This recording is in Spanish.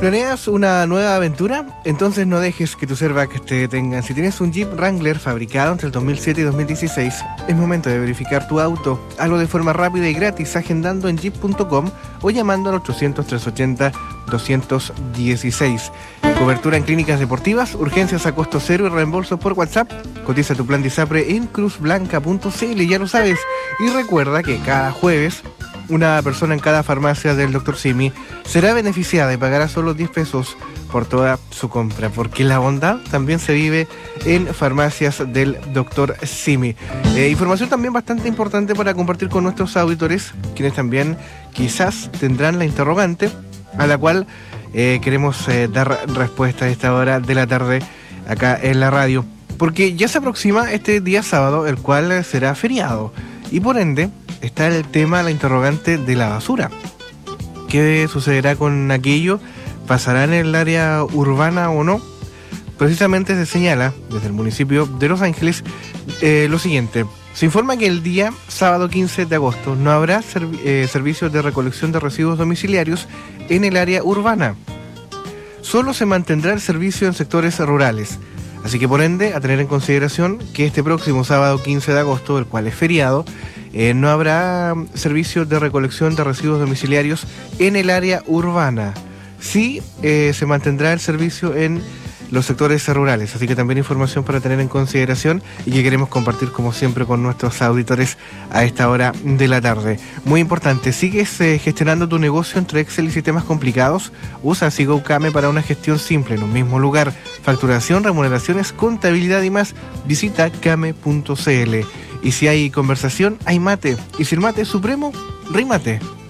¿Planeas una nueva aventura? Entonces no dejes que tus airbags te detengan. Si tienes un Jeep Wrangler fabricado entre el 2007 y 2016, es momento de verificar tu auto. Hazlo de forma rápida y gratis agendando en jeep.com o llamando al 800-380-216. Cobertura en clínicas deportivas, urgencias a costo cero y reembolso por WhatsApp. Cotiza tu plan de ISAPRE en cruzblanca.cl, ya lo sabes. Y recuerda que cada jueves una persona en cada farmacia del Dr. Simi será beneficiada y pagará solo 10 pesos por toda su compra, porque la bondad también se vive en farmacias del Dr. Simi. Información también bastante importante para compartir con nuestros auditores, quienes también quizás tendrán la interrogante a la cual queremos dar respuesta a esta hora de la tarde acá en la radio, porque ya se aproxima este día sábado, el cual será feriado, y por ende está el tema, la interrogante de la basura. ¿Qué sucederá con aquello? ¿Pasará en el área urbana o no? Precisamente se señala desde el municipio de Los Ángeles lo siguiente. Se informa que el día sábado 15 de agosto no habrá servicios de recolección de residuos domiciliarios en el área urbana. Solo se mantendrá el servicio en sectores rurales. Así que por ende, a tener en consideración que este próximo sábado 15 de agosto, el cual es feriado, no habrá servicios de recolección de residuos domiciliarios en el área urbana. Sí se mantendrá el servicio en los sectores rurales, así que también información para tener en consideración y que queremos compartir como siempre con nuestros auditores a esta hora de la tarde. Muy importante, ¿sigues gestionando tu negocio entre Excel y sistemas complicados? Usa SeaGoCame para una gestión simple en un mismo lugar. Facturación, remuneraciones, contabilidad y más. Visita came.cl. Y si hay conversación, hay mate. Y si el mate es supremo, rímate.